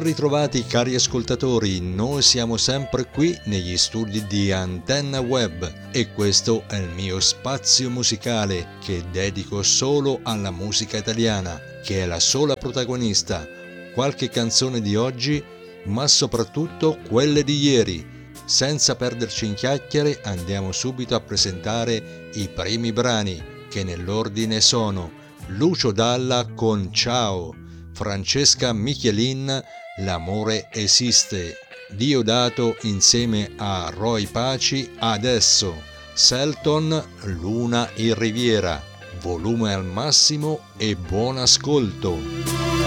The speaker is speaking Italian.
ritrovati cari ascoltatori, noi siamo sempre qui negli studi di Antenna Web e questo è il mio spazio musicale che dedico solo alla musica italiana, che è la sola protagonista, qualche canzone di oggi, ma soprattutto quelle di ieri. Senza perderci in chiacchiere andiamo subito a presentare i primi brani che nell'ordine sono Lucio Dalla con Ciao, Francesca Michelin, L'amore esiste, Diodato insieme a Roy Paci, Adesso, Selton, Luna in Riviera, volume al massimo e buon ascolto.